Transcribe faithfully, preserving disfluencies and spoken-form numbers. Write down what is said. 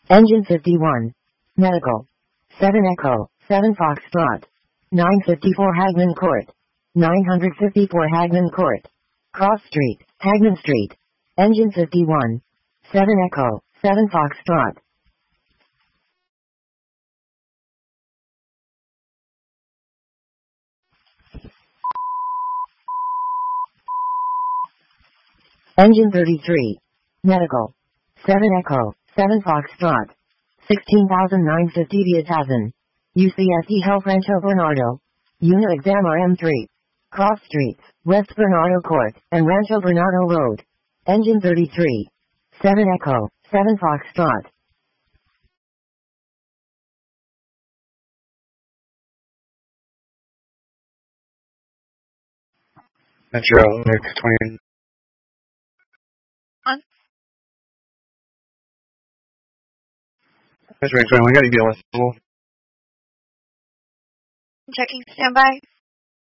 Engine fifty-one. Medical. seven Echo, seven Foxtrot. nine fifty-four Hagman Court. nine fifty-four Hagman Court. Cross Street, Hagman Street. Engine fifty-one. seven Echo, seven Foxtrot. Engine thirty-three. Medical. seven Echo, seven Foxtrot. sixteen thousand nine hundred fifty Viatazen. U C S E Health Rancho Bernardo. Unit Exam R M three. Cross Streets, West Bernardo Court, and Rancho Bernardo Road. Engine thirty-three. seven Echo, seven Foxtrot. Metro, Nick twenty. On. Metro twenty-one, we got to get one. Checking standby.